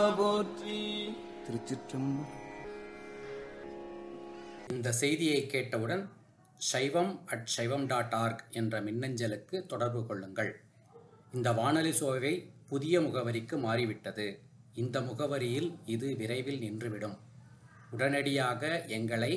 போற்றி. திருச்சிற்றம்பலம். இந்த செய்தியை கேட்டவுடன் saivam@saivam.org என்ற மின்னஞ்சலுக்கு தொடர்பு கொள்ளுங்கள். இந்த வானொலி சோவை புதிய முகவரிக்கு மாறிவிட்டது. இந்த முகவரியில் இது விரைவில் நின்றுவிடும். உடனடியாக எங்களை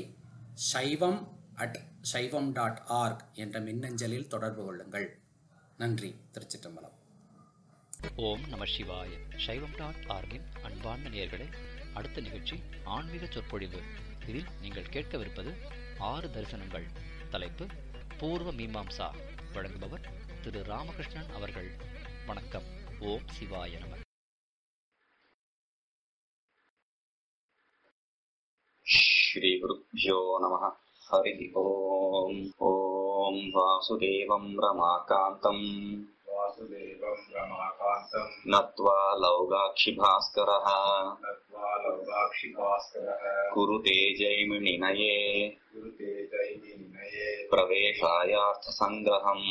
saivam@saivam.org என்ற மின்னஞ்சலில் தொடர்பு கொள்ளுங்கள். நன்றி. திருச்சிற்றம்பலம். ஓம் நம சிவாய. சைவம்.org-இன் அன்பார்ந்த நேயர்களே, அடுத்த நிகழ்ச்சி ஆன்மீக சொற்பொழிவு. இதில் நீங்கள் கேட்கவிருப்பது 6 தரிசனங்கள். தலைப்பு பூர்வ மீமாம்சா. வழங்குபவர் திரு ராமகிருஷ்ணன் அவர்கள். வணக்கம். ஓம் சிவாய நம. ஸ்ரீ குருப்யோ நமः. ஹரி ஓம். ஓம் வாசுதேவம் ரமாகாந்தம் நத்வா லௌகாக்ஷி பாஸ்கரः குருதே ஜெய்மினிநயே பிரவேசாயார்த்த சங்கிரஹம்.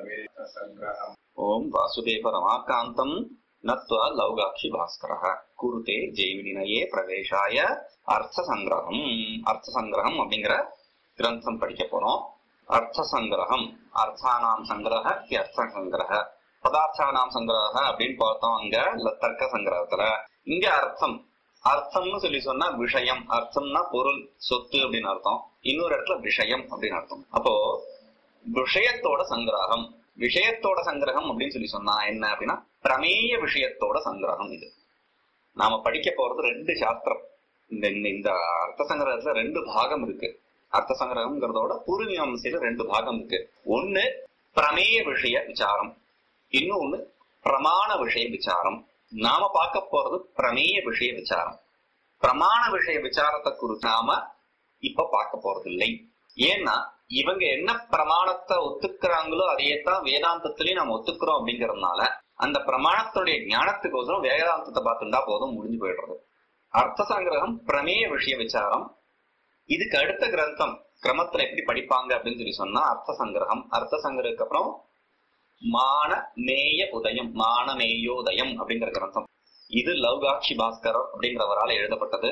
ஓம் வாசுதேவ ரமாகாந்தம் நத்வா லௌகாக்ஷி பாஸ்கரः குருதே ஜெய்மினிநயே பிரவேசாய அர்த்த சங்கிரகம். அர்த்த சங்கிரகம் அப்படிங்கிற கிரந்தம் படிக்க போறோம். அர்த்த சங்கிரகம், அர்த்தானாம் சங்கிரக, அர்த்த சங்கிரக, பதார்த்தானாம் சங்கிரக அப்படின்னு பார்த்தோம் அங்க தர்க்க சங்கிரகத்துல. இங்க அர்த்தம், அர்த்தம்னு சொல்லி சொன்னா விஷயம், அர்த்தம்னா பொருள், சொத்து அப்படின்னு அர்த்தம். இன்னொரு இடத்துல விஷயம் அப்படின்னு அர்த்தம். அப்போ விஷயத்தோட சங்கிரகம், விஷயத்தோட சங்கிரகம் அப்படின்னு சொல்லி சொன்னா என்ன அப்படின்னா பிரமேய விஷயத்தோட சங்கிரகம். இது நாம படிக்க போறது 2 சாஸ்திரம். இந்த அர்த்த சங்கிரகத்துல 2 பாகம் இருக்கு. அர்த்த சங்கிரகம்ங்கிறதோட பூர்வீமாம்சையில 2 பாகம் இருக்கு. ஒண்ணு பிரமேய விஷய விசாரம், இன்னொன்னு பிரமாண விஷய விசாரம். நாம பார்க்க போறது பிரமேய விஷய விசாரம். பிரமாண விஷய விசாரத்தை குறித்து நாம இப்ப பார்க்க போறது இல்லை. ஏன்னா இவங்க என்ன பிரமாணத்தை ஒத்துக்கிறாங்களோ அதையேத்தான் வேதாந்தத்திலயும் நம்ம ஒத்துக்கிறோம். அப்படிங்கறதுனால அந்த பிரமாணத்துடைய ஞானத்துக்கோசரம் வேதாந்தத்தை பார்த்துட்டா போதும், முடிஞ்சு போயிடுறது. அர்த்த சங்கிரகம் பிரமேய விஷய விசாரம். இதுக்கு அடுத்த கிரந்தம் கிரமத்துல எப்படி படிப்பாங்க அப்படின்னு சொல்லி சொன்னா அர்த்த சங்கிரகம். அர்த்த சங்கிரகத்துக்கு அப்புறம் மான மேய உதயம், மானமேயோதயம் அப்படிங்கிற கிரந்தம். இது லௌகாட்சி பாஸ்கரர் அப்படிங்கிறவரால் எழுதப்பட்டது.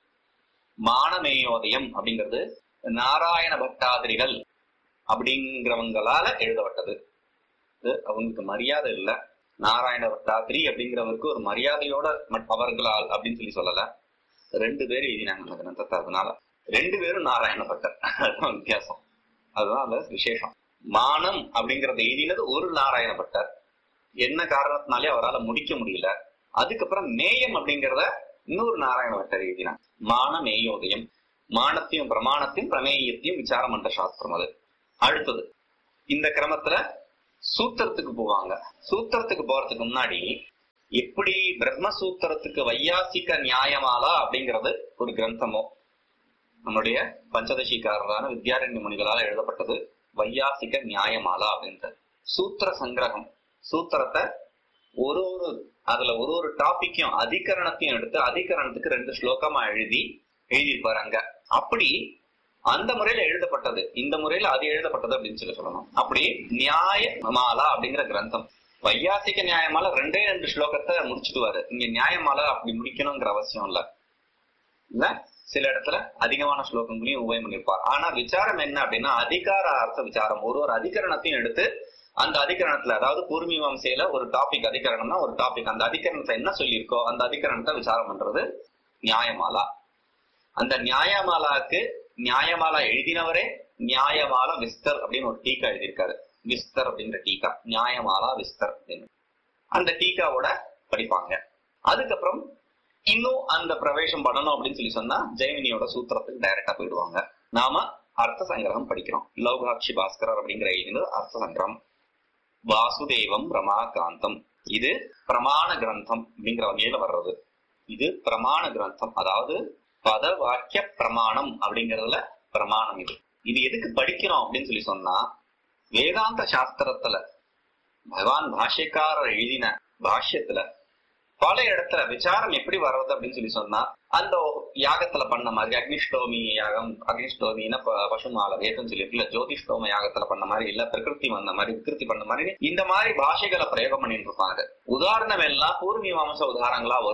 மானமேயோதயம் அப்படிங்கிறது நாராயண பட்டாதிரிகள் அப்படிங்கிறவங்களால எழுதப்பட்டது. அவங்களுக்கு மரியாதை இல்ல. நாராயண பட்டாதிரி அப்படிங்கிறவருக்கு ஒரு மரியாதையோட அவர்களால் அப்படின்னு சொல்லி சொல்லல. 2 பேர் எழுதினாங்க அந்த கிரந்தத்தை. அதனால 2 பேரும் நாராயண பட்டர். அதுதான் வித்தியாசம், அதுதான் அந்த விசேஷம். மானம் அப்படிங்கறத எழுதினது ஒரு நாராயண பட்டர். என்ன காரணத்தினாலே அவரால் முடிக்க முடியல. அதுக்கப்புறம் மேயம் அப்படிங்கிறத இன்னொரு நாராயண பட்டர் எழுதினார். மான மேயோதயம், மானத்தையும் பிரமாணத்தையும் பிரமேயத்தையும் விசாரம் பண்ற சாஸ்திரம் அது. அடுத்தது இந்த கிரமத்துல சூத்திரத்துக்கு போவாங்க. சூத்திரத்துக்கு போறதுக்கு முன்னாடி எப்படி பிரம்மசூத்திரத்துக்கு வையாசிக நியாயமாலா அப்படிங்கிறது ஒரு கிரந்தமோ, நம்முடைய பஞ்சதசிக்காரரான வித்யாரண்ய முனிகளால் எழுதப்பட்டது வையாசிக நியாயமாலா அப்படின்றது. சூத்திர சங்கிரகம், சூத்திரத்தை அதுல ஒரு டாபிக்கையும் அதிகரணத்தையும் எடுத்து அதிகரணத்துக்கு 2 ஸ்லோகமா எழுதியிருப்பாரு அங்க. அப்படி அந்த முறையில எழுதப்பட்டது, இந்த முறையில அது எழுதப்பட்டது அப்படின்னு சொல்லணும். அப்படி நியாயமாலா அப்படிங்கிற கிரந்தம். வையாசிக நியாயமாலா 2 ஸ்லோகத்தை முடிச்சுட்டுவாரு. இங்க நியாயமாலா அப்படி முடிக்கணுங்கிற அவசியம் இல்ல. சில இடத்துல அதிகமான ஸ்லோகங்களையும் உபயம் பண்ணிருப்பார். ஆனா விசாரம் என்ன அப்படின்னா அதிகார அர்த்த விசாரம். ஒரு அதிகரணத்தையும் எடுத்து அந்த அதிகரணத்துல, அதாவது பூர்வீமாம்சையில ஒரு டாபிக் அதிகரணம்னா ஒரு டாபிக், அந்த அதிகரணத்துல என்ன சொல்லியிருக்கோ அந்த அதிகரணத்தை விசாரம் பண்றது நியாயமாலா. அந்த நியாயமாலாக்கு நியாயமாலா எழுதினவரே நியாயமாலா விஸ்தர் அப்படின்னு ஒரு டீக்கா எழுதியிருக்காரு. விஸ்தர் அப்படிங்கிற டீக்கா, நியாயமாலா விஸ்தர் அப்படின்னு அந்த டீக்காவோட படிப்பாங்க. அதுக்கப்புறம் இன்னும் அந்த பிரவேசம் பண்ணணும் அப்படின்னு சொல்லி சொன்னா ஜெய்மினியோட சூத்திரத்துக்கு டைரக்டா போயிடுவாங்க. நாம அர்த்த சங்கிரகம் படிக்கிறோம். லௌகாட்சி பாஸ்கரர் அப்படிங்கிற எழுதினது அர்த்த சங்கிரகம். வாசுதேவம் ரமாகாந்தம், இது பிரமாண கிரந்தம் அப்படிங்கிற வகையில வர்றது. இது பிரமாண கிரந்தம், அதாவது பத வாக்கிய பிரமாணம் அப்படிங்கறதுல பிரமாணம். இது எதுக்கு படிக்கிறோம் அப்படின்னு சொல்லி சொன்னா வேதாந்த சாஸ்திரத்துல பகவான் பாஷ்யக்காரர் எழுதின பாஷ்யத்துல பல இடத்துல விசாரம் எப்படி வர்றது அப்படின்னு சொல்லி சொன்னா அந்த யாகத்துல பண்ண மாதிரி அக்னிஷ்டோமி யாகம், அக்னிஷ்டோமின்னா பசுமால வேதம் சொல்லிட்டு, இல்ல ஜோதிஷ்டோம யாகத்துல பண்ண மாதிரி, இல்ல பிரகிருதி வந்த மாதிரி, விகிருதி பண்ண மாதிரி, இந்த மாதிரி பாஷைகளை பிரயோகம் பண்ணிட்டு இருப்பாங்க. உதாரணம் எல்லாம் பூர்வீமாம்ச உதாரணங்களா வரும்.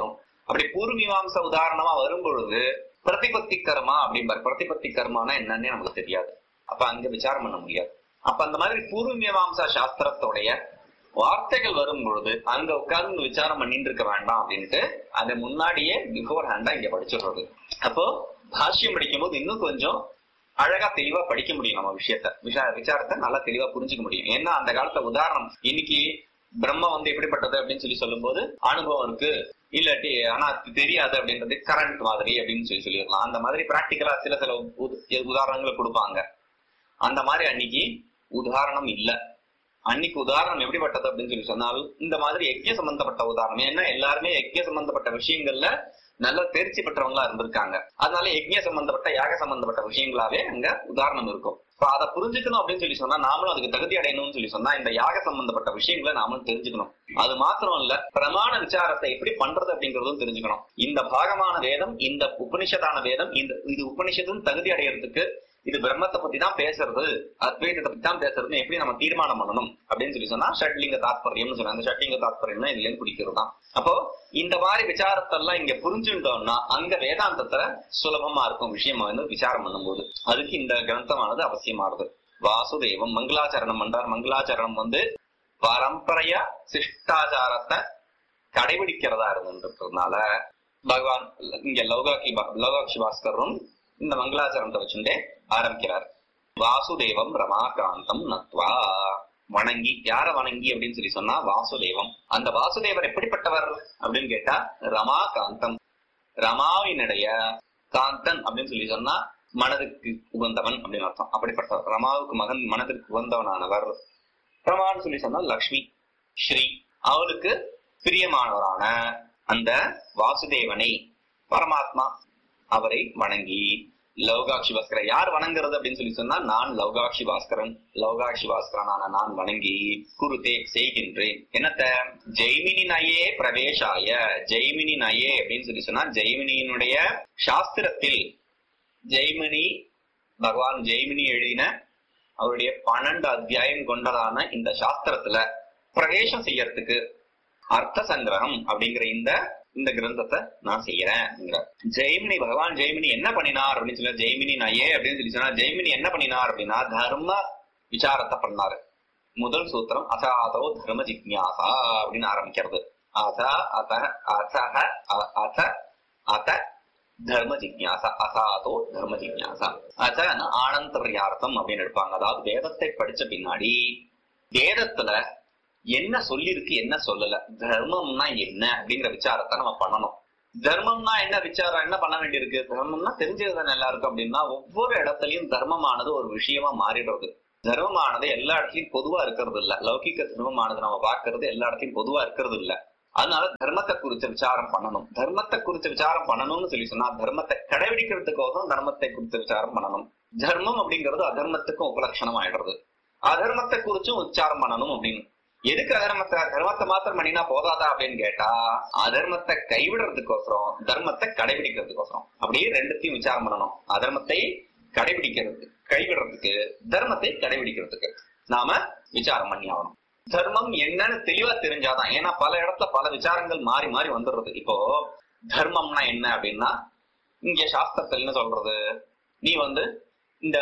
அப்படி பூர்வமீமாம்சா உதாரணமா வரும் பொழுது பிரதிபத்தி கர்மா அப்படிம்பாரு. பிரதிபத்தி கர்மானா என்னன்னே நமக்கு தெரியாது, அப்ப அங்க விசாரம் பண்ண முடியாது. அப்ப அந்த மாதிரி பூர்வமீமாம்சா சாஸ்திரத்தோடைய வார்த்தைகள் வரும் பொழுது அங்க உட்கார்ந்து விசாரம் பண்ணிட்டு இருக்க வேண்டாம் அப்படின்ட்டு அதை முன்னாடியே பிஃபோர் ஹேண்டா இங்க படிச்சிடுறது. அப்போ பாஷ்யம் படிக்கும் போது இன்னும் கொஞ்சம் அழகா தெளிவா படிக்க முடியும், நம்ம விசாரத்தை நல்லா தெளிவா புரிஞ்சுக்க முடியும். ஏன்னா அந்த காலத்துல உதாரணம், இன்னைக்கு பிரம்ம எப்படிப்பட்டது அப்படின்னு சொல்லும் போது அனுபவம் இருக்கு, இல்லாட்டி ஆனா தெரியாது அப்படின்றது கரண்ட் மாதிரி அப்படின்னு சொல்லிடலாம். அந்த மாதிரி பிராக்டிக்கலா சில உதாரணங்களை கொடுப்பாங்க. அந்த மாதிரி அன்னைக்கு உதாரணம் இல்ல. அன்னைக்கு உதாரணம் எப்படிப்பட்டது அப்படின்னு சொன்னாலும் இந்த மாதிரி யஜ்ஞ சம்பந்தப்பட்ட உதாரணம். ஏன்னா எல்லாருமே யஜ்ஞ சம்பந்தப்பட்ட விஷயங்கள்ல நல்ல தேர்ச்சி பெற்றவங்களா இருந்திருக்காங்க. அதனால யஜ்ஞ சம்பந்தப்பட்ட யாக சம்பந்தப்பட்ட விஷயங்களாவே அங்க உதாரணம் இருக்கும். அதை புரிஞ்சுக்கணும் அப்படின்னு சொன்னா நாமளும் அதுக்கு தகுதி அடையணும்னு சொன்னா இந்த யாக சம்பந்தப்பட்ட விஷயங்களை நாமளும் தெரிஞ்சுக்கணும். அது மாத்திரம் இல்ல, பிரமாண விசாரத்தை எப்படி பண்றது அப்படிங்கறதும் தெரிஞ்சுக்கணும். இந்த பாகமான வேதம், இந்த உபனிஷத்தான வேதம், இது உபனிஷத்தும் தகுதி அடையறதுக்கு இது பிரம்மத்தை பத்தி தான் பேசுறது, அத்வைதத்தை பத்தி தான் பேசுறதுன்னு எப்படி நம்ம தீர்மானம் பண்ணணும் அப்படின்னு சொன்னா ஷட்லிங்க தாத்பரியம்னு சொன்னா அந்த ஷட்லிங்க தாத்பரியம் இதுல இருந்து குடிக்கிறது தான். அப்போ இந்த மாதிரி விசாரத்தெல்லாம் இங்க புரிஞ்சுட்டோம்னா அங்க வேதாந்தத்துல சுலபமா இருக்கும் விஷயம் விசாரம் பண்ணும்போது. அதுக்கு இந்த கிரந்தமானது அவசியமானது. வாசுதேவம் மங்களாச்சரணம் பண்றார். மங்களாச்சரணம் பரம்பரையா சிஷ்டாச்சாரத்தை கடைபிடிக்கிறதா இருந்துன்றதுனால பகவான் இங்க லௌகாட்சி பாஸ்கரும் இந்த மங்களாச்சரணத்தை வச்சுட்டே ஆரம்பிக்கிறார். வாசுதேவம் ரமாகாந்தம் நத்வா, வணங்கி. யார வணங்கி அப்படின்னு சொன்னா வாசுதேவம். அந்த வாசுதேவர் எப்படிப்பட்டவர் அப்படின்னு கேட்டா ரமாகாந்தம், ரமாவினுடைய காந்தன் அப்படின்னு சொன்னா மனதுக்கு உகந்தவன் அப்படின்னு அர்த்தம். அப்படிப்பட்டவர் ரமாவுக்கு மனதிற்கு உகந்தவனானவர். ரமான்னு சொன்னா லக்ஷ்மி ஸ்ரீ, அவளுக்கு பிரியமானவரான அந்த வாசுதேவனை பரமாத்மா அவரை வணங்கி லௌகாட்சி பாஸ்கரன். யார் வணங்குறது அப்படின்னு சொன்னா நான் லௌகாட்சி பாஸ்கரனான நான் வணங்கி குருதே செய்கின்றேன். என்னத்த ஜெய்மினி நயே பிரவேசாய. ஜெய்மினி நயே அப்படின்னு சொன்னா ஜெய்மினியினுடைய சாஸ்திரத்தில், ஜெய்மினி பகவான் ஜெய்மினி எழுதின அவருடைய 12 அத்தியாயம் கொண்டதான இந்த சாஸ்திரத்துல பிரவேசம் செய்யறதுக்கு அர்த்த சங்கிரகம் அப்படிங்கிற இந்த கிரந்தத்தை நான் செய்யறேன். ஜெய்மினி பகவான் ஜெய்மினி என்ன பண்ணினார் அப்படின்னு சொல்ல, ஜெய்மினி நயே அப்படின்னு சொன்னா ஜெய்மினி என்ன பண்ணினார் அப்படின்னா தர்ம விசாரத்தை பண்ணாரு. முதல் சூத்திரம் அசாதோ தர்ம ஜிக்ஞாசா அப்படின்னு ஆரம்பிக்கிறது. அத தர்ம ஜிக்ஞாசா, அசாதோ தர்ம ஜிக்ஞாசா. அசன ஆனந்தர்யார்த்தம் அப்படின்னு எடுப்பாங்க. அதாவது வேதத்தை படிச்ச பின்னாடி வேதத்துல என்ன சொல்லிருக்கு என்ன சொல்லல, தர்மம்னா என்ன அப்படிங்கிற விசாரத்தை நம்ம பண்ணணும். தர்மம்னா என்ன விசாரம் என்ன பண்ண வேண்டியிருக்கு, தர்மம்னா தெரிஞ்சதுதானே எல்லாருக்கும் அப்படின்னா ஒவ்வொரு இடத்துலயும் தர்மமானது ஒரு விஷயமா மாறிடுறது. தர்மமானது எல்லா இடத்துலயும் பொதுவா இருக்கிறது இல்ல. லௌகிக்க தர்மமானது நம்ம பாக்குறது எல்லா இடத்துலயும் பொதுவா இருக்கிறது இல்ல. அதனால தர்மத்தை குறிச்ச விசாரம் பண்ணணும். தர்மத்தை குறிச்ச விசாரம் பண்ணணும்னு சொன்னா தர்மத்தை கடைபிடிக்கிறதுக்கோசம் தர்மத்தை குறிச்ச விசாரம் பண்ணணும். தர்மம் அப்படிங்கிறது அதர்மத்துக்கும் உபலட்சணம் ஆயிடுறது. அதர்மத்தை குறிச்சும் விசாரம் பண்ணணும் அப்படின்னு. எதுக்கு தர்மத்தை மாத்திரம் பண்ணினா போதாதா அப்படின்னு கேட்டா அதர்மத்தை கைவிடுறதுக்கோசரம் தர்மத்தை கடைபிடிக்கிறதுக்கோசரம் அப்படியே ரெண்டுத்தையும் விசாரம் பண்ணணும். அதர்மத்தை கைவிடுறதுக்கு தர்மத்தை கடைபிடிக்கிறதுக்கு நாம விசாரம் பண்ணி ஆகணும். தர்மம் என்னன்னு தெளிவா தெரிஞ்சாதான். ஏன்னா பல இடத்துல பல விசாரங்கள் மாறி மாறி வந்துடுறது. இப்போ தர்மம்னா என்ன அப்படின்னா இங்க சாஸ்திரத்துல என்ன சொல்றது, நீ இந்த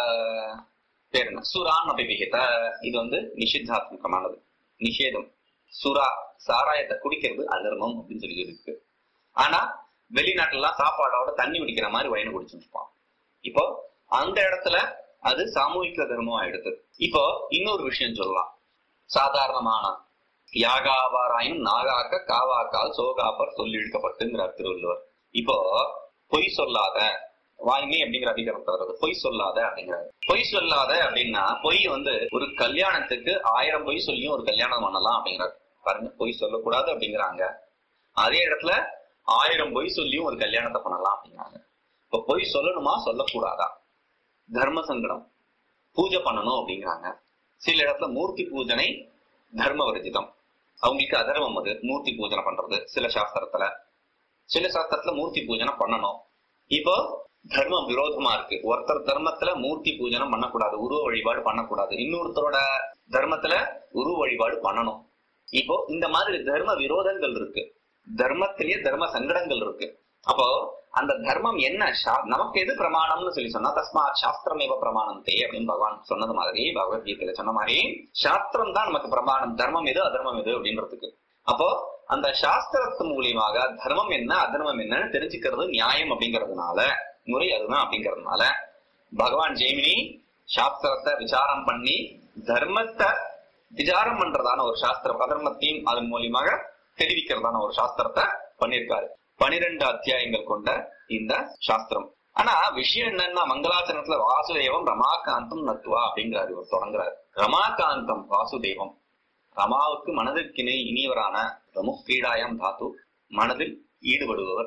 பேர் என்ன சுரான் அபிவிகித, இது நிஷித்தாத்மகமானது, நிஷேதம். சுறா சாராயத்தை குடிக்கிறது அதர்மம் அப்படின்னு சொல்லி இருக்கு. ஆனா வெளிநாட்டுல எல்லாம் சாப்பாடோட தண்ணி குடிக்கிற மாதிரி வயனு குடிச்சுட்டு இருப்பான். இப்போ அந்த இடத்துல அது சாமூகிக தர்மம் ஆயிடுது. இப்போ இன்னொரு விஷயம் சொல்லலாம். சாதாரணமான யாகாவாராயும் நாகாக்க காவாக்கால் சோகாப்பர் சொல்லி இழுக்கப்பட்டுங்கிறார் திருவள்ளுவர். இப்போ பொய் சொல்லாத வாய்மை அப்படிங்கிற அதிகாரத்தை வருது. பொய் சொல்லாத அப்படிங்கிறாரு. பொய் சொல்லாத அப்படின்னா பொய் ஒரு கல்யாணத்துக்கு 1000 பொய் சொல்லியும் ஒரு கல்யாணம் பண்ணலாம் அப்படிங்கிறாரு. பாருங்க, பொய் சொல்லக்கூடாது அப்படிங்கிறாங்க. அதே இடத்துல 1000 பொய் சொல்லியும் ஒரு கல்யாணத்தை பண்ணலாம் அப்படிங்கிறாங்க. இப்ப பொய் சொல்லணுமா சொல்லக்கூடாதா? தர்ம சங்கடம். பூஜை பண்ணணும் அப்படிங்கிறாங்க. சில இடத்துல மூர்த்தி பூஜனை தர்ம வர்ஜிதம், அவங்களுக்கு அதர்மம் அது மூர்த்தி பூஜனை பண்றது. சில சாஸ்திரத்துல மூர்த்தி பூஜனை பண்ணணும். இப்போ தர்மம் விரோதமா இருக்கு. ஒருத்தர் தர்மத்துல மூர்த்தி பூஜனம் பண்ணக்கூடாது, உருவ வழிபாடு பண்ணக்கூடாது. இன்னொருத்தரோட தர்மத்துல உருவ வழிபாடு பண்ணணும். இப்போ இந்த மாதிரி தர்ம விரோதங்கள் இருக்கு. தர்மத்திலேயே தர்ம சங்கடங்கள் இருக்கு. அப்போ அந்த தர்மம் என்ன, நமக்கு எது பிரமாணம்னு சொல்லி சொன்னா தஸ்மாத் சாஸ்திரமேவ பிரமாணந்தே அப்படின்னு பகவான் சொன்னது மாதிரி, பகவத்கீதையில சொன்ன மாதிரி சாஸ்திரம் தான் நமக்கு பிரமாணம், தர்மம் எது அதர்மம் எது அப்படின்றதுக்கு. அப்போ அந்த சாஸ்திரத்து மூலியமாக தர்மம் என்ன அதர்மம் என்னன்னு தெரிஞ்சுக்கிறது நியாயம் அப்படிங்கறதுனால, முறை அதுதான் அப்படிங்கறதுனால பகவான் ஜெய்மினி சாஸ்திரத்தை விசாரம் பண்ணி தர்மத்தை விசாரம் பண்றதான ஒரு சாஸ்திரம், அதர்மத்தையும் அதன் மூலியமாக தெரிவிக்கிறதான ஒரு சாஸ்திரத்தை பண்ணிருக்காரு. 12 அத்தியாயங்கள் கொண்ட இந்த சாஸ்திரம். ஆனா விஷயம் என்னன்னா, மங்களாச்சரணத்துல வாசுதேவம் ரமாகாந்தம் நத்துவா அப்படிங்கிறாரு. இவர் தொடங்குறாரு ரமாகாந்தம் வாசுதேவம், ரமாவுக்கு மனதிற்கு இனியவரான ரமுக்ரீடாயம் தாத்து, மனதில் ஈடுபடுபவர்,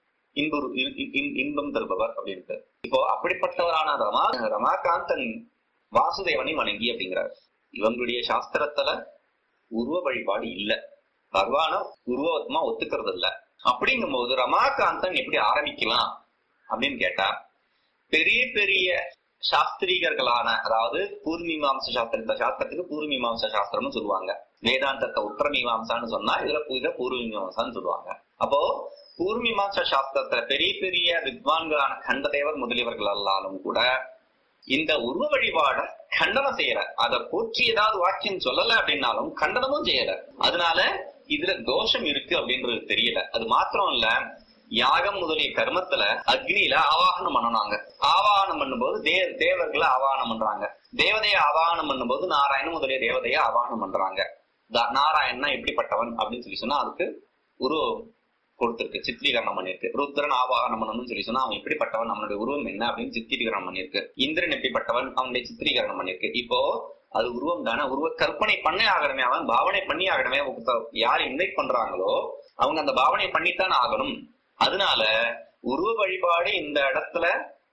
இன்பம் தருபவர் அப்படின்ட்டு. இப்போ அப்படிப்பட்டவரான ரமாகாந்தன் வாசுதேவனை வணங்கி அப்படிங்கிறார். இவங்களுடைய சாஸ்திரத்துல உருவ வழிபாடு இல்ல, பகவான உருவமா ஒத்துக்கிறது இல்ல. அப்படிங்கும் போது ரமாகாந்தன் எப்படி ஆரம்பிக்கலாம் அப்படின்னு கேட்டா, பெரிய பெரிய சாஸ்திரிகர்களான, அதாவது பூர்வீமாம்ச சாஸ்திரத்துக்கு பூர்வீமாம்ச சாஸ்திரம்னு சொல்லுவாங்க, வேதாந்தத்தை உத்தர மீமாம்சான்னு சொன்னா இதுல பூர்வீமாம்சான்னு சொல்லுவாங்க. அப்போ பூர்வீமாம்ச சாஸ்திரத்துல பெரிய பெரிய வித்வான்களான கண்டதேவர் முதலியவர்கள் எல்லாரும் கூட இந்த உருவ வழிபாட கண்டனம் செய்யல, அதை போற்றி ஏதாவது வாக்கியம் சொல்லல அப்படின்னாலும் கண்டனமும் செய்யல. அதனால இதுல தோஷம் இருக்கு அப்படின்றது தெரியல. அது மாத்திரம் இல்ல, யாகம் முதலிய கர்மத்துல அக்னியில ஆவாகனம் பண்ணனாங்க. ஆவாகனம் பண்ணும்போது தேவர்களை ஆவாகனம் பண்றாங்க, தேவதையை ஆவாகனம் பண்ணும்போது நாராயணன் முதலிய தேவதையை ஆவாகனம் பண்றாங்க. நாராயணனா எப்படிப்பட்டவன் அப்படின்னு சொல்லி சொன்னா அதுக்கு உருவம் கொடுத்திருக்கு, சித்திரீகரணம் பண்ணிருக்கு. ருத்ரன் ஆவாகனம் பண்ணணும்னு சொல்லி சொன்னா அவன் எப்படிப்பட்டவன், அவனுடைய உருவம் என்ன அப்படின்னு சித்திரீகரணம் பண்ணிருக்கு. இந்திரன் எப்படிப்பட்டவன், அவனுடைய சித்திரீகரணம் பண்ணிருக்கு. இப்போ அது உருவம் தானே, உருவ கற்பனை பண்ணே ஆகணுமே, அவன் பாவனை பண்ணி ஆகணுமே. யார் இன்வைட் பண்றாங்களோ அவங்க அந்த பாவனை பண்ணித்தான் ஆகணும். அதனால உருவ வழிபாடு இந்த இடத்துல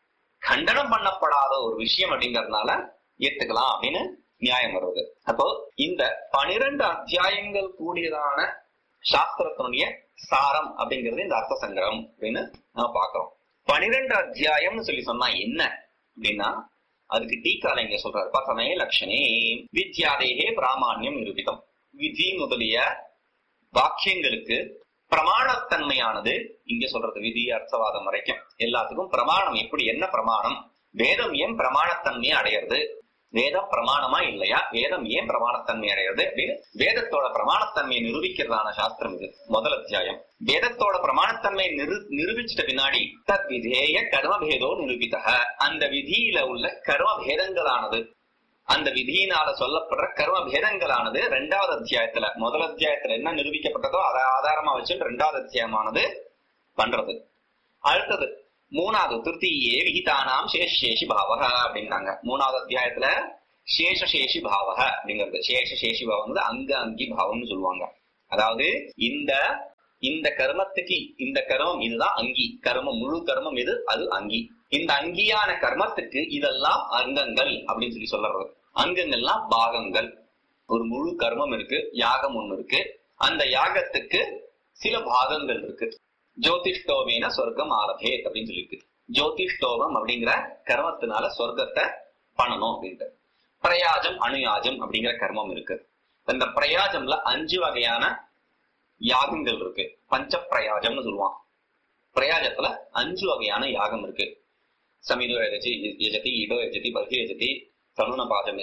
கண்டனம் பண்ணப்படாத ஒரு விஷயம் அப்படிங்கறதுனால ஏத்துக்கலாம் அப்படின்னு நியாயம் வருது. அப்போ இந்த 12 அத்தியாயங்கள் கூடியதான சாஸ்திரத்தினுடைய சாரம் அப்படிங்கிறது இந்த அர்த்த சங்கரம் அப்படின்னு நம்ம பாக்குறோம். 12 அத்தியாயம்னு சொல்லி சொன்னா என்ன அப்படின்னா, அதுக்கு டீக்கால இங்க சொல்றாரு, பசமே லட்சணே வித்யாதேகே பிராமான்யம் நிரூபிதம். விதி முதலிய வாக்கியங்களுக்கு பிரமாணத்தன்மையானது இங்க சொல்றது. விதி அர்த்தவாதம் வரைக்கும் எல்லாத்துக்கும் பிரமாணம் எப்படி, என்ன பிரமாணம், வேதம் ஏன் பிரமாணத்தன்மையை அடையிறது, வேதம் பிரமாணமா இல்லையா, வேதம் ஏன் பிரமாணத்தன்மை அடைகிறது அப்படின்னு வேதத்தோட பிரமாணத்தன்மையை நிரூபிக்கிறதான சாஸ்திரம் இது. முதல் அத்தியாயம் வேதத்தோட பிரமாணத்தன்மையை நிரூபிச்சிட்ட பின்னாடி தத் விதேய கர்மபேதோ நிரூபிதக, அந்த விதியில உள்ள கர்ம பேதங்களானது, அந்த விதியினால சொல்லப்படுற கர்ம பேதங்களானது 2வது அத்தியாயத்துல, முதல் அத்தியாயத்துல என்ன நிரூபிக்கப்பட்டதோ அதை ஆதாரமா வச்சு 2வது அத்தியாயமானது பண்றது. அடுத்தது 3வது திருத்தீயே விகிதானாம் சேஷேஷி பாவக அப்படின்னாங்க. 3வது அத்தியாயத்துல சேஷசேஷி பாவக அப்படிங்கிறது, சேஷசேஷி பாவம் வந்து அங்க அங்கி பாவம்னு சொல்லுவாங்க. அதாவது இந்த கர்மத்துக்கு இந்த கர்மம் இதுதான் அங்கி, கர்மம் முழு கர்மம் எது அது அங்கி, இந்த அங்கியான கர்மத்துக்கு இதெல்லாம் அங்கங்கள் அப்படின்னு சொல்லி சொல்றது. அங்கங்கள்லாம் பாகங்கள். ஒரு முழு கர்மம் இருக்கு, யாகம் ஒண்ணு இருக்கு, அந்த யாகத்துக்கு சில பாகங்கள் இருக்கு. ஜோதிஷ்டோமேன சொர்க்கம் ஆலபேத் அப்படின்னு சொல்லிருக்கு. ஜோதிஷ்டோமம் அப்படிங்கிற கர்மத்தினால சொர்க்கத்தை பண்ணணும் அப்படின்ட்டு. பிரயாஜம் அணுயாஜம் அப்படிங்கிற கர்மம் இருக்கு. இந்த பிரயாஜம்ல 5 வகையான யாகங்கள் இருக்கு. பஞ்ச பிரயாஜம்னு சொல்லுவான். பிரயாஜத்துல 5 வகையான யாகம் இருக்கு. சமிதோ யஜதி, இடோ யஜதி, பர்ஹி யஜதி, தனுனபாதம்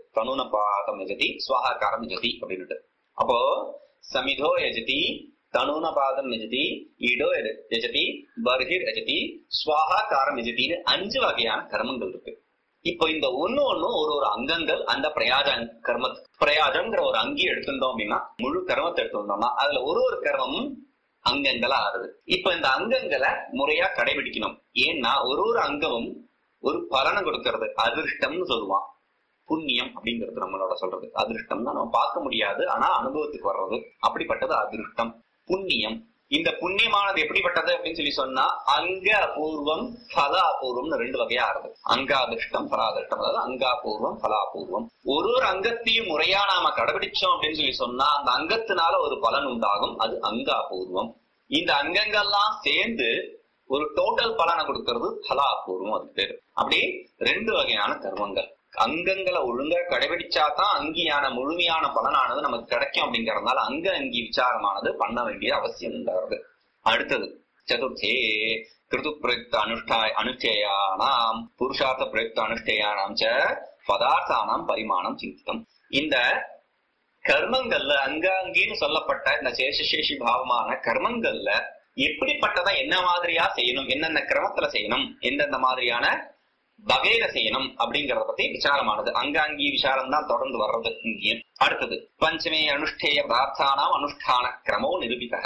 யஜதி, ஸ்வாஹாகாரம் யஜதி அப்படின்னுட்டு. அப்போ சமிதோ யஜதி, தனுனபாதம் யஜதி, இடோ யஜதி, பர்ஹிர் யஜதி, ஸ்வாஹாகாரம் யஜதின்னு 5 வகையான கர்மங்கள் இருக்கு. இப்போ இந்த ஒண்ணு ஒரு அங்கங்கள் அந்த பிரயாஜம்ங்கிற ஒரு அங்கி எடுத்திருந்தோம் அப்படின்னா, முழு கர்மத்தை எடுத்திருந்தோம்னா அதுல ஒரு கர்மமும் அங்கங்களா ஆறுது. இப்ப இந்த அங்கங்களை முறையா கடைபிடிக்கணும். ஏன்னா ஒரு அங்கமும் ஒரு பலனை கொடுக்கறது. அதிருஷ்டம்னு சொல்லுவான், புண்ணியம் அப்படிங்கிறது நம்மளோட சொல்றது. அதிருஷ்டம்னா நம்ம பார்க்க முடியாது, ஆனா அனுபவத்துக்கு வர்றது, அப்படிப்பட்டது அதிருஷ்டம். புண்ணியம், இந்த புண்ணியமானது எப்படிப்பட்டது அப்படின்னு சொல்லி சொன்னா அங்க அபூர்வம் பல அபூர்வம்னு 2 வகையா ஆறுது. அங்காதிருஷ்டம் பலாதிருஷ்டம், அதாவது அங்காபூர்வம் பலாபூர்வம். ஒரு அங்கத்தையும் முறையா நாம கடைபிடிச்சோம் அப்படின்னு சொல்லி சொன்னா அந்த அங்கத்தினால ஒரு பலன் உண்டாகும், அது அங்காபூர்வம். இந்த அங்கங்கள்லாம் சேர்ந்து ஒரு டோட்டல் பலனை கொடுக்கறது பலாபூர்வம், அதுக்கு பேரு. அப்படி 2 வகையான கர்மங்கள். அங்கங்களை ஒழுங்கா கடைபிடிச்சாதான் அங்கியான முழுமையான பலனானது நமக்கு கிடைக்கும். அப்படிங்கறதுனால அங்கி விசாரமானது பண்ண வேண்டிய அவசியம் உண்டாகிறது. அடுத்தது சதுர்த்தே கிருது பிரயுக்த அனுஷ்டேயானாம் புருஷார்த்த பிரயுக்த அனுஷ்டேயானாம் ச பதார்த்தானாம் பரிமாணம் சிந்தித்தம். இந்த கர்மங்கள்ல அங்கின்னு சொல்லப்பட்ட இந்த சேஷசேஷி பாவமான கர்மங்கள்ல எப்படிப்பட்டதா என்ன மாதிரியா செய்யணும், என்னென்ன கிரமத்துல செய்யணும், எந்தெந்த மாதிரியான வகையில செய்யணும் அப்படிங்கறத பத்தி விசாரமானது. அங்கி விசாரம் தான் தொடர்ந்து வர்றது இங்கேயும். அடுத்தது பஞ்சமே அனுஷ்டேய பதார்த்தானாம் அனுஷ்டான கிரமோ நிரூபித.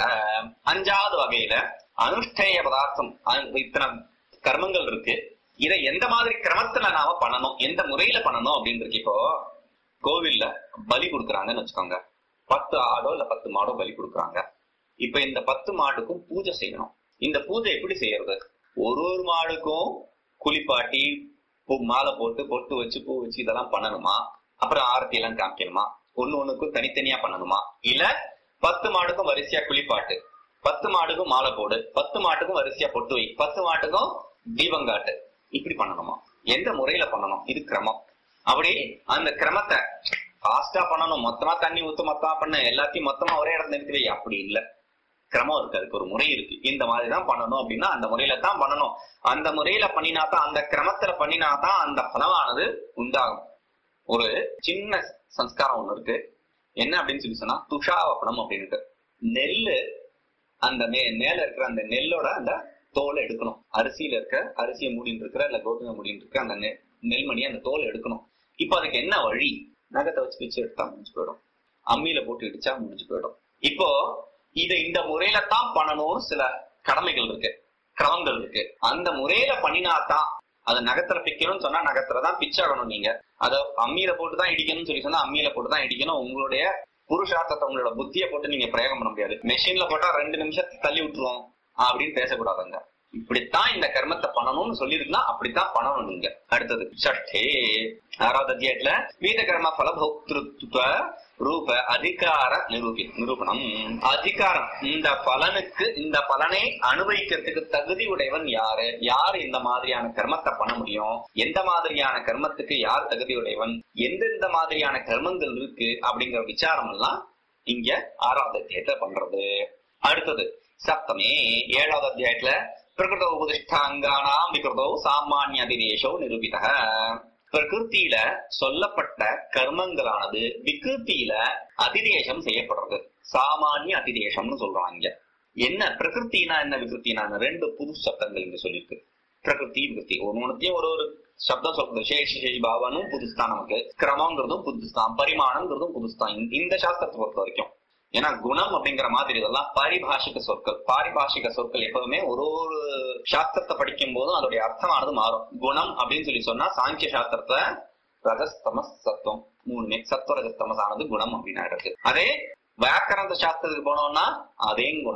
5வது வகையில அனுஷ்டேய பதார்த்தம், இத்தனை கர்மங்கள் இருக்கு, இதை எந்த மாதிரி கிரமத்துல நாம பண்ணணும், எந்த முறையில பண்ணணும் அப்படின்னு இருக்கு. இப்போ கோவில்ல பலி கொடுக்குறாங்கன்னு வச்சுக்கோங்க, 10 ஆடோ இல்ல 10 மாடோ பலி கொடுக்குறாங்க. இப்ப இந்த 10 மாடுக்கும் பூஜை செய்யணும். இந்த பூஜை எப்படி செய்யறது? ஒரு மாடுக்கும் குளிப்பாட்டி மாலை போட்டு பொட்டு வச்சு பூ வச்சு இதெல்லாம் பண்ணணுமா? அப்புறம் ஆரத்தி எல்லாம் காமிக்கணுமா? ஒண்ணுக்கும் தனித்தனியா பண்ணணுமா? இல்ல 10 மாடுக்கும் வரிசையா குளிப்பாட்டு, 10 மாடுக்கும் மாலை போடு, 10 மாட்டுக்கும் வரிசையா பொட்டு வை, 10 மாட்டுக்கும் தீபங்காட்டு, இப்படி பண்ணணுமா? எந்த முறையில பண்ணணும்? இது கிரமம். அப்படி அந்த கிரமத்தை ஃபாஸ்டா பண்ணணும், மொத்தமா தண்ணி ஊத்து, மொத்தமா பண்ண, எல்லாத்தையும் மொத்தமா ஒரே இடத்துல நிறுத்தி வை, அப்படி இல்ல. கிரமம் இருக்கு, அதுக்கு ஒரு முறை இருக்கு. இந்த மாதிரிதான் பண்ணணும் அப்படின்னா அந்த முறையில தான் பண்ணணும். அந்த முறையில பண்ணினாதான், அந்த கிரமத்துல பண்ணினாதான் அந்த பலமானது உண்டாகும். ஒரு சின்ன சம்ஸ்காரம் ஒண்ணு இருக்கு. என்ன அப்படின்னு சொல்லி சொன்னா துஷாவப்பணம் அப்படின்ட்டு, நெல்லு அந்த மேல இருக்கிற அந்த நெல்லோட அந்த தோலை எடுக்கணும். அரிசியில இருக்க, அரிசியை மூடின்னு இருக்கிற இல்ல கோதுமை மூடின்னு இருக்க அந்த நெல்மணியை அந்த தோலை எடுக்கணும். இப்ப அதுக்கு என்ன வழி? நகத்தை வச்சு பிச்சு எடுத்தா முடிஞ்சு போயிடும், அம்மியில போட்டு இடிச்சா முடிஞ்சு போயிடும். இப்போ இதை இந்த முறையில தான் பண்ணணும்னு சில கடமைகள் இருக்கு, கிரமங்கள் இருக்கு. அந்த முறையில பண்ணினாதான் அது நகத்துல பிக்கணும்னு சொன்னா நகத்துலதான் பிச்சாகணும். நீங்க அதை அம்மியில போட்டுதான் இடிக்கணும்னு சொல்லி சொன்னா அம்மியில போட்டுதான் இடிக்கணும். உங்களுடைய புருஷார்த்தத்தை, உங்களோட புத்தியை போட்டு நீங்க பிரயோகம் பண்ண முடியாது. மெஷின்ல போட்டா 2 நிமிஷத்தை தள்ளி விட்டுருவோம் அப்படின்னு பேசக்கூடாதுங்க. இப்படித்தான் இந்த கர்மத்தை பண்ணணும்னு சொல்லிருக்குன்னா அப்படித்தான் பண்ணணும் நீங்க. அடுத்தது ஷஷ்டே 6வது அத்தியாயத்துல வீத கர்ம பலபோக்திருத்வ ரூப அதிகார நிரூபணம். அதிகாரம், இந்த பலனுக்கு, இந்த பலனை அனுபவிக்கிறதுக்கு தகுதி உடையவன் யாரு, யார் இந்த மாதிரியான கர்மத்தை பண்ண முடியும், எந்த மாதிரியான கர்மத்துக்கு யார் தகுதி உடையவன், எந்தெந்த மாதிரியான கர்மங்கள் இருக்கு அப்படிங்கிற விசாரம் எல்லாம் இங்க 6வது அத்தியாயத்துல பண்றது. அடுத்தது சப்தமே 7வது அத்தியாயத்துல பிரகிருத உபதிஷ்டாங்கானாம் விகிருதோ சாமானிய அதிதேசோ நிரூபித. பிரகிருத்தியில சொல்லப்பட்ட கர்மங்களானது விகிருத்தியில அதிதேசம் செய்யப்படுறது. சாமானிய அதிதேசம்னு சொல்றாங்க. என்ன பிரகிருத்தினா என்ன, விகிருத்தினா 2 புது சப்தங்கள் இங்க சொல்லிருக்கு. பிரகிருதி விகிருத்தி ஒன்னொன்னுத்தையும் ஒரு சப்தம் சொல்றது. சேஷி பாவனும் புதுஸ்தான், நமக்கு கிரமங்கிறதும் புதுஸ்தான், பரிமாணங்கிறதும் புதுஸ்தான் இந்த சாஸ்திரத்தை பொறுத்த வரைக்கும். ஏன்னா குணம் அப்படிங்கிற மாதிரி இதெல்லாம் பாரிபாஷிக சொற்கள். பாரிபாஷிக சொற்கள் எப்பவுமே ஒரு சாஸ்திரத்தை படிக்கும் போதும் அதோடைய அர்த்தமானது மாறும். குணம் அப்படின்னு சொல்லி சொன்னா சாங்கிய சாஸ்திரத்துல ரஜஸ்தமஸ் சத்துவம் 3மே சத்துவ ரஜஸ்தமஸ் ஆனது குணம் அப்படின்னு இருக்கு. அதே வியாக்கரண சாஸ்திரத்துக்கு போனோம்னா அதே குணம்.